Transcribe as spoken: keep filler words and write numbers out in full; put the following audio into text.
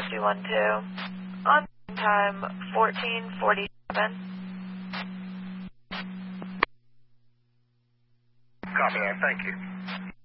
two one two. On time fourteen forty-seven. Copy that, thank you.